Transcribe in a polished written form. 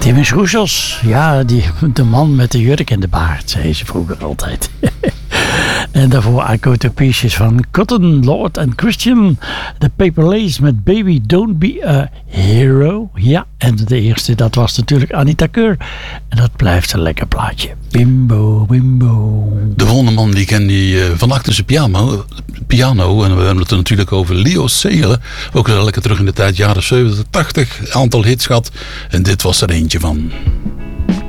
Timmy Schroesels, ja, de man met de jurk en de baard, zei ze vroeger altijd. En daarvoor I Go to Pieces van Cotton, Lord and Christian. De Paper Lace met Baby Don't Be a Hero. Ja, en de eerste, dat was natuurlijk Anita Keur. En dat blijft een lekker plaatje. Bimbo, bimbo. De volgende man die ken die van achter zijn piano. En we hebben het er natuurlijk over Leo Sayer. Ook wel lekker terug in de tijd, jaren 70, 80. Aantal hits gehad. En dit was er eentje van.